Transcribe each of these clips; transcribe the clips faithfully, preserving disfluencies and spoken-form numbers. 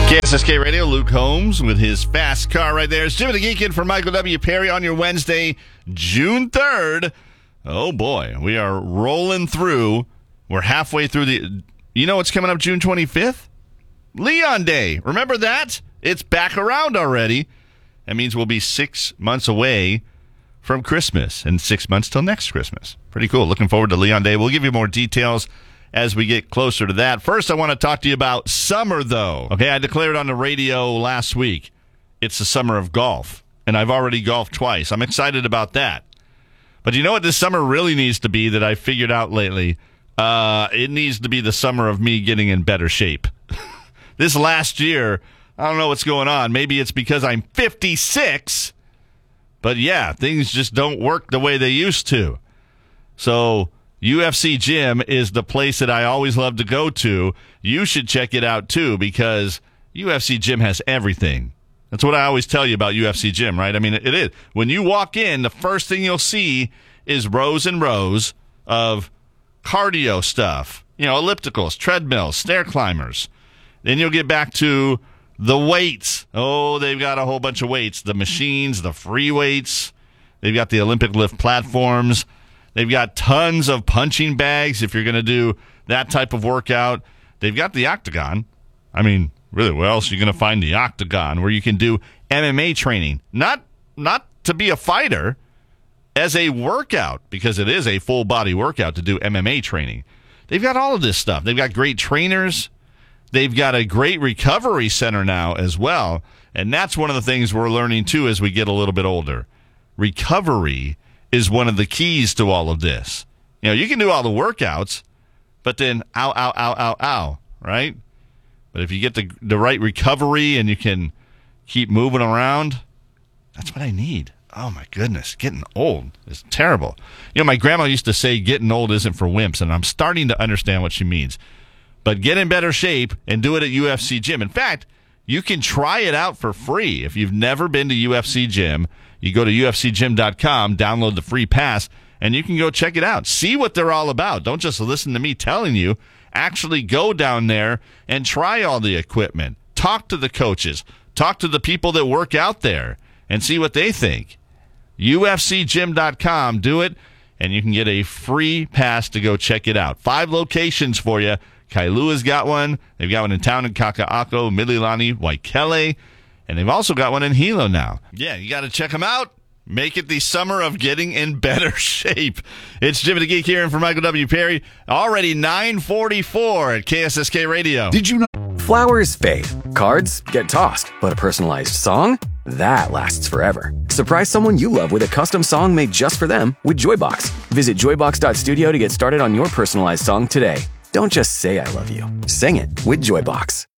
K S S K Radio, Luke Holmes with his fast car right there. It's Jimmy the Geekin for Michael W. Perry on your Wednesday, June third. Oh, boy. We are rolling through. We're halfway through the... You know what's coming up June twenty-fifth? Leon Day. Remember that? It's back around already. That means we'll be six months away from Christmas and six months till next Christmas. Pretty cool. Looking forward to Leon Day. We'll give you more details as we get closer to that. First, I want to talk to you about summer, though. Okay, I declared on the radio last week, it's the summer of golf, and I've already golfed twice. I'm excited about that. But you know what this summer really needs to be that I figured out lately? Uh, it needs to be the summer of me getting in better shape. This last year, I don't know what's going on. Maybe it's because I'm fifty-six, but yeah, things just don't work the way they used to. So U F C Gym is the place that I always love to go to. You should check it out, too, because U F C Gym has everything. That's what I always tell you about U F C Gym, right? I mean, it is. When you walk in, the first thing you'll see is rows and rows of cardio stuff. You know, ellipticals, treadmills, stair climbers. Then you'll get back to the weights. Oh, they've got a whole bunch of weights. The machines, the free weights. They've got the Olympic lift platforms. They've got tons of punching bags if you're going to do that type of workout. They've got the Octagon. I mean, really, where else are you going to find the Octagon where you can do M M A training? Not not to be a fighter, as a workout, because it is a full-body workout to do M M A training. They've got all of this stuff. They've got great trainers. They've got a great recovery center now as well, and that's one of the things we're learning, too, as we get a little bit older. Recovery is one of the keys to all of this. You know, you can do all the workouts, but then ow, ow, ow, ow, ow, right? But if you get the the right recovery and you can keep moving around, that's what I need. Oh, my goodness. Getting old is terrible. You know, my grandma used to say getting old isn't for wimps, and I'm starting to understand what she means. But get in better shape and do it at U F C Gym. In fact, you can try it out for free. If you've never been to U F C Gym, you go to U F C gym dot com, download the free pass, and you can go check it out. See what they're all about. Don't just listen to me telling you. Actually go down there and try all the equipment. Talk to the coaches. Talk to the people that work out there and see what they think. U F C gym dot com. Do it, and you can get a free pass to go check it out. Five locations for you. Kailua's got one. They've got one in town in Kaka'ako, Mililani, Waikele, and they've also got one in Hilo now. Yeah, you got to check them out. Make it the summer of getting in better shape. It's Jimmy the Geek here and for Michael W. Perry. Already nine forty-four at K S S K Radio. Did you know? Flowers fade. Cards get tossed. But a personalized song? That lasts forever. Surprise someone you love with a custom song made just for them with Joybox. Visit joybox dot studio to get started on your personalized song today. Don't just say I love you. Sing it with Joybox.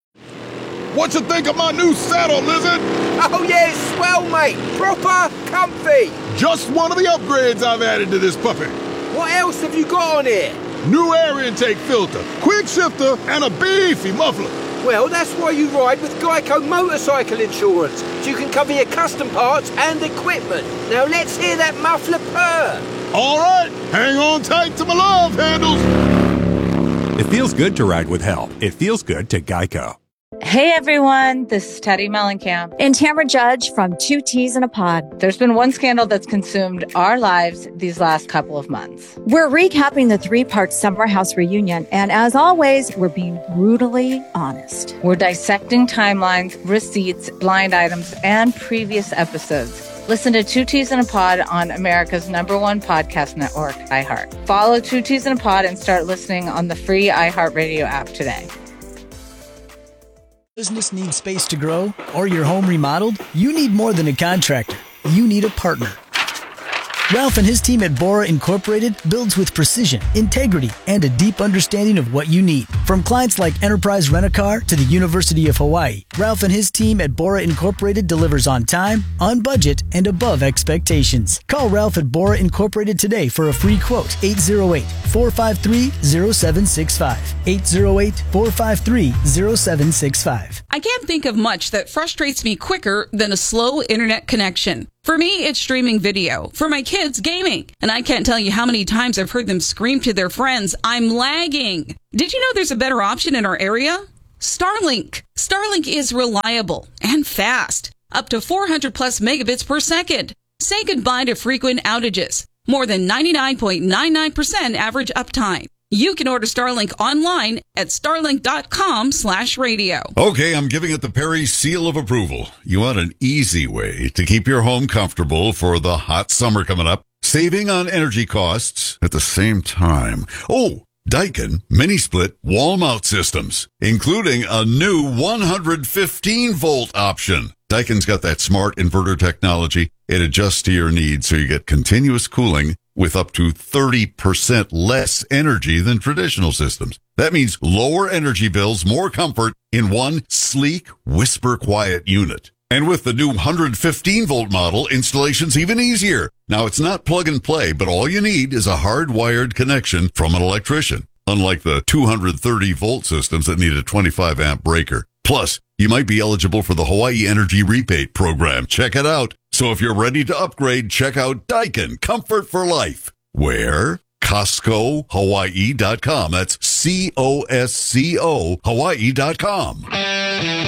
What you think of my new saddle, Lizard? Oh, yeah, it's swell, mate. Proper comfy. Just one of the upgrades I've added to this puppy. What else have you got on here? New air intake filter, quick shifter, and a beefy muffler. Well, that's why you ride with Geico Motorcycle Insurance, so you can cover your custom parts and equipment. Now let's hear that muffler purr. All right, hang on tight to my love handles. It feels good to ride with help. It feels good to Geico. Hey everyone, this is Teddy Mellencamp and Tamara Judge from Two Teas in a Pod. There's been one scandal that's consumed our lives these last couple of months. We're recapping the three-part Summer House reunion, and as always, we're being brutally honest. We're dissecting timelines, receipts, blind items, and previous episodes. Listen to Two Teas in a Pod on America's number one podcast network, iHeart. Follow Two Teas in a Pod and start listening on the free iHeartRadio app today. Business needs space to grow or your home remodeled? You need more than a contractor. You need a partner. Ralph and his team at Bora Incorporated builds with precision, integrity, and a deep understanding of what you need. From clients like Enterprise Rent-A-Car to the University of Hawaii, Ralph and his team at Bora Incorporated delivers on time, on budget, and above expectations. Call Ralph at Bora Incorporated today for a free quote. eight zero eight, four five three, zero seven six five. eight zero eight, four five three, zero seven six five. I can't think of much that frustrates me quicker than a slow internet connection. For me, it's streaming video. For my kids, gaming. And I can't tell you how many times I've heard them scream to their friends, I'm lagging. Did you know there's a better option in our area? Starlink. Starlink is reliable and fast. Up to four hundred plus megabits per second. Say goodbye to frequent outages. More than ninety-nine point nine nine percent average uptime. You can order Starlink online at starlink.com slash radio. Okay, I'm giving it the Perry seal of approval. You want an easy way to keep your home comfortable for the hot summer coming up, saving on energy costs at the same time. Oh, Daikin mini-split wall mount systems, including a new one hundred fifteen volt option. Daikin's got that smart inverter technology. It adjusts to your needs so you get continuous cooling with up to thirty percent less energy than traditional systems. That means lower energy bills, more comfort in one sleek, whisper-quiet unit. And with the new one hundred fifteen volt model, installation's even easier. Now, it's not plug and play, but all you need is a hardwired connection from an electrician, unlike the two hundred thirty volt systems that need a twenty-five amp breaker. Plus, you might be eligible for the Hawaii Energy Rebate Program. Check it out. So if you're ready to upgrade, check out Daikin Comfort for Life. Where? Costco Hawaii dot com. That's C O S C O Hawaii dot com.